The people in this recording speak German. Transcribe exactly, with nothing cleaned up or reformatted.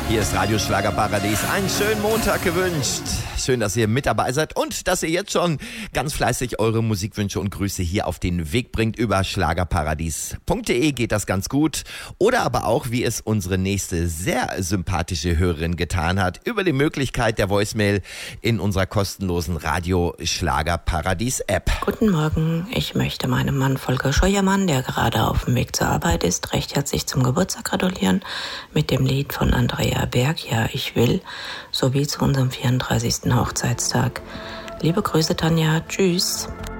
Hier ist Radio Schlagerparadies. Einen schönen Montag gewünscht. Schön, dass ihr mit dabei seid und dass ihr jetzt schon ganz fleißig eure Musikwünsche und Grüße hier auf den Weg bringt. Über schlagerparadies punkt de geht das ganz gut. Oder aber auch, wie es unsere nächste sehr sympathische Hörerin getan hat, über die Möglichkeit der Voicemail in unserer kostenlosen Radio Schlagerparadies App. Guten Morgen, ich möchte meinem Mann Volker Scheuermann, der gerade auf dem Weg zur Arbeit ist, recht herzlich zum Geburtstag gratulieren mit dem Lied von Andrea Berg, Ja, ich will, sowie zu unserem vierunddreißigsten Hochzeitstag. Liebe Grüße, Tanja. Tschüss.